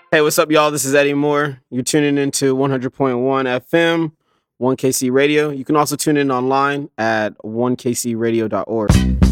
Hey, what's up, y'all? This is Eddie Moore. You're tuning into 100.1 FM, 1KC Radio. You can also tune in online at 1kcradio.org.